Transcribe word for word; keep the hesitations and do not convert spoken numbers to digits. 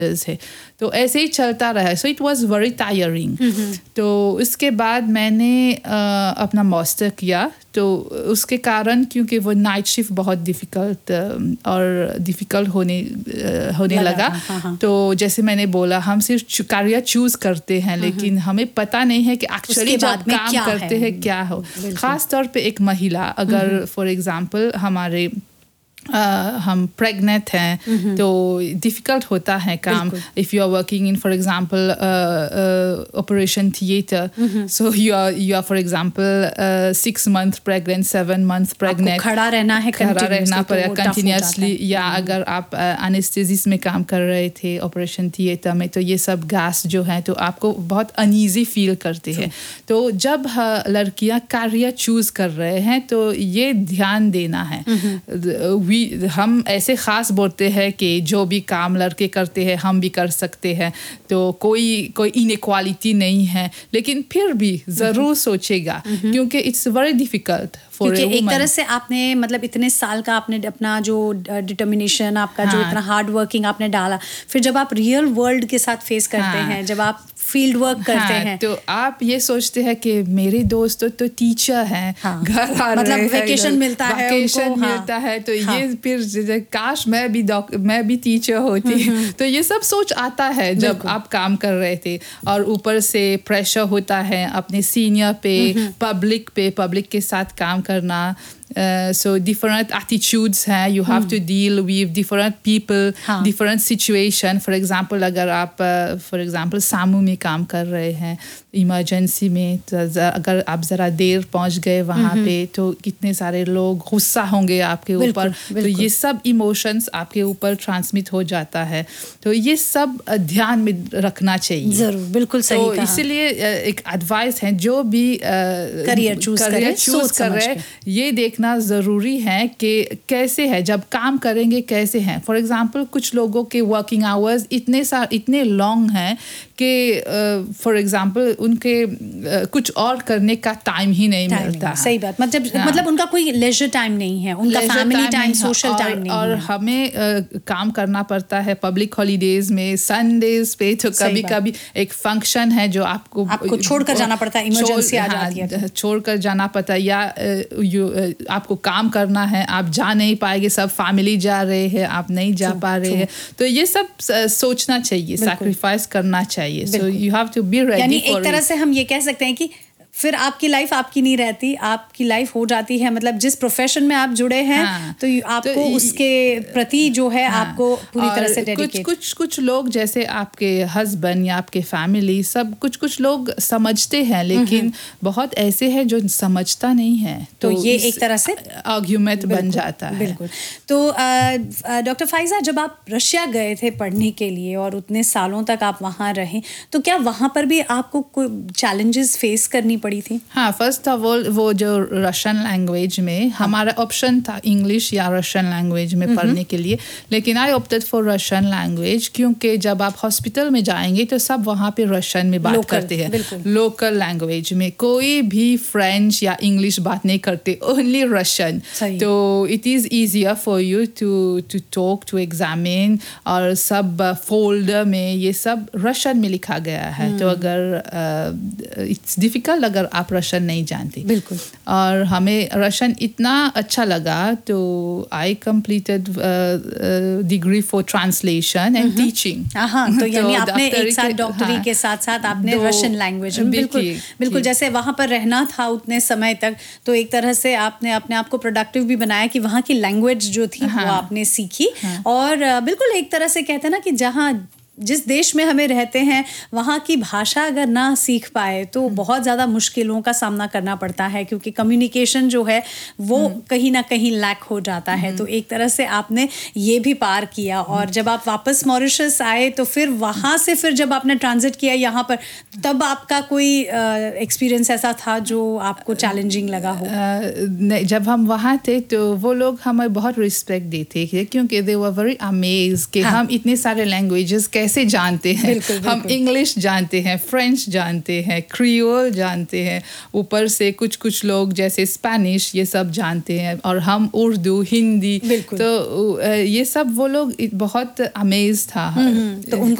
है, तो ऐसे ही चलता रहा. So it was very tiring. तो उसके बाद मैंने uh, अपना मास्टर किया. तो उसके कारण क्योंकि वो नाइट शिफ्ट बहुत डिफ़िकल्ट और डिफ़िकल्ट होने uh, होने लगा, हाँ, हाँ. तो जैसे मैंने बोला हम सिर्फ करियर चूज़ करते हैं लेकिन हमें पता नहीं है कि एक्चुअली जब काम करते हैं क्या हो. ख़ास तौर पे एक महिला अगर फॉर एग्जांपल हमारे Uh, हम प्रेग्नेंट हैं तो डिफ़िकल्ट होता है काम. If you are working in for example operation theatre, so you are you are for example six month pregnant, seven month pregnant, खड़ा रहना है, खड़ा रहना पड़ेगा कंटिन्यूसली. या अगर आप एनेस्थेसिस में काम कर रहे थे ऑपरेशन थिएटर में, तो ये सब गैस जो है तो आपको बहुत अनईजी फील करते हैं. तो जब लड़कियां करियर चूज़ कर रहे हैं तो ये ध्यान देना है. हम ऐसे ख़ास बोलते हैं कि जो भी काम लड़के करते हैं हम भी कर सकते हैं, तो कोई कोई इनइक्वालिटी नहीं है, लेकिन फिर भी ज़रूर सोचेगा क्योंकि इट्स वेरी डिफ़िकल्ट. क्योंकि एक तरह से आपने मतलब इतने साल का आपने अपना जो डिटर्मिनेशन आपका हाँ. जो इतना हार्ड वर्किंग आपने डाला, फिर जब आप रियल वर्ल्ड के साथ फेस करते हाँ. हैं, जब आप फील्ड वर्क करते हाँ, हैं तो आप ये सोचते हैं कि मेरे दोस्त तो टीचर हैं, हाँ. घर आ मतलब वेकेशन मिलता है वेकेशन उनको, मिलता हाँ. है तो हाँ. ये फिर काश मैं भी मैं भी टीचर होती. तो ये सब सोच आता है जब आप काम कर रहे थे. और ऊपर से प्रेशर होता है अपने सीनियर पे, पब्लिक पे, पब्लिक के साथ काम करना. Uh, so different attitudes हैं, you have hmm. to deal with different people, हाँ. different situation. For example अगर आप uh, for example सामू में काम कर रहे हैं इमरजेंसी में, तो अगर आप ज़रा देर पहुंच गए वहाँ पे तो कितने सारे लोग गुस्सा होंगे आपके ऊपर. तो ये सब इमोशंस आपके ऊपर ट्रांसमिट हो जाता है. तो ये सब ध्यान में रखना चाहिए. ज़रूर, बिल्कुल सही तो कहा. इसीलिए एक एडवाइस है जो भी करियर चूज करियर चूज कर रहे हैं ये देखना ज़रूरी है कि कैसे है जब काम करेंगे कैसे हैं. फॉर एग्जांपल कुछ लोगों के वर्किंग आवर्स इतने सा इतने लॉन्ग हैं कि फॉर एग्जांपल उनके uh, कुछ और करने का टाइम ही नहीं मिलता. सही बात. मतलब हाँ. मतलब उनका कोई लेजर टाइम नहीं है, उनका फैमिली टाइम, सोशल टाइम नहीं और है. हमें uh, काम करना पड़ता है पब्लिक हॉलीडेज में, संडेज पे. तो कभी कभी एक फंक्शन है जो आपको आपको छोड़कर जाना पड़ता है, इमरजेंसी आ जाती है, छोड़कर जाना पड़ता है. या आपको काम करना है, आप जा नहीं पाएंगे, सब फैमिली जा रहे हैं, आप नहीं जा पा रहे हैं. तो ये सब सोचना चाहिए, सैक्रिफाइस करना चाहिए. So you have to be ready. यानी एक तरह से हम ये कह सकते हैं कि फिर आपकी लाइफ आपकी नहीं रहती, आपकी लाइफ हो जाती है. मतलब जिस प्रोफेशन में आप जुड़े हैं हाँ, तो आपको तो उसके प्रति जो है हाँ, आपको पूरी तरह से डेडिकेट. कुछ कुछ कुछ लोग जैसे आपके हस्बैंड या आपके फैमिली सब कुछ कुछ लोग समझते हैं, लेकिन बहुत ऐसे हैं जो समझता नहीं है. तो, तो ये एक तरह से आर्ग्यूमेंट बन जाता है. बिल्कुल. तो डॉक्टर फाइजा, जब आप रशिया गए थे पढ़ने के लिए और उतने सालों तक आप वहाँ रहे, तो क्या वहाँ पर भी आपको कोई चैलेंजेस फेस करनी पड़ी थी? हाँ, फर्स्ट ऑफ ऑल वो जो रशियन लैंग्वेज में हाँ. हमारा ऑप्शन था इंग्लिश या रशियन लैंग्वेज में पढ़ने के लिए, लेकिन I opted for Russian language क्योंकि जब आप हॉस्पिटल में जाएंगे तो सब वहाँ पे रशियन में बात लोकल, करते हैं, लोकल लैंग्वेज में. कोई भी फ्रेंच या इंग्लिश बात नहीं करते, ओनली रशियन. तो it is easier for you to to talk, to examine. और सब फोल्डर में ये सब रशियन में लिखा गया है. तो अगर इट्स डिफ़िकल्ट अगर आप रशियन नहीं जानते. बिल्कुल. और हमें रशियन इतना अच्छा लगा तो I completed degree for translation and teaching. हाँ, तो यानी आपने एक साथ डॉक्टरी हाँ, के साथ साथ आपने रशियन लैंग्वेज बिल्कुल बिल्कुल जैसे वहाँ पर रहना था उतने समय तक, तो एक तरह से आपने अपने आप को प्रोडक्टिव भी बनाया कि वहाँ की लैंग्वेज जो थी हाँ, वो आपने सीखी. हाँ, और बिल्कुल एक तरह से कहते हैं ना कि जहाँ जिस देश में हमें रहते हैं वहाँ की भाषा अगर ना सीख पाए तो बहुत ज़्यादा मुश्किलों का सामना करना पड़ता है, क्योंकि कम्युनिकेशन जो है वो कहीं ना कहीं लैक हो जाता है. तो एक तरह से आपने ये भी पार किया. और जब आप वापस मॉरिशस आए तो फिर वहाँ से फिर जब आपने ट्रांजिट किया यहाँ पर, तब आपका कोई एक्सपीरियंस ऐसा था जो आपको चैलेंजिंग लगा हो? uh, जब हम वहाँ थे तो वो लोग हमें बहुत रिस्पेक्ट देते थे क्योंकि दे वर वेरी अमेज्ड कि हम इतने सारे लैंग्वेजेस कैसे जानते हैं। बिल्कुल, बिल्कुल। हम इंग्लिश जानते हैं, फ्रेंच जानते हैं, क्रियोल जानते हैं, ऊपर से कुछ कुछ लोग जैसे स्पेनिश ये सब जानते हैं, और हम उर्दू, हिंदी, तो ये सब वो लोग बहुत अमेज था। तो उनको